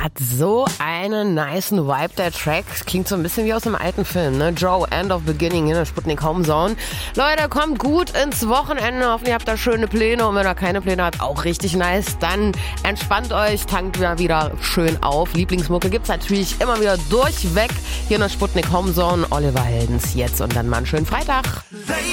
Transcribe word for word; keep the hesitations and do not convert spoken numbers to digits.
Hat so einen nicen Vibe, der Track. Klingt so ein bisschen wie aus einem alten Film, ne? Joe, End of Beginning in der Sputnik Home Zone. Leute, kommt gut ins Wochenende. Hoffentlich habt ihr schöne Pläne. Und wenn ihr keine Pläne habt, auch richtig nice. Dann entspannt euch, tankt wieder, wieder schön auf. Lieblingsmucke gibt's natürlich immer wieder durchweg hier in der Sputnik Home Zone. Oliver Heldens jetzt und dann mal einen schönen Freitag.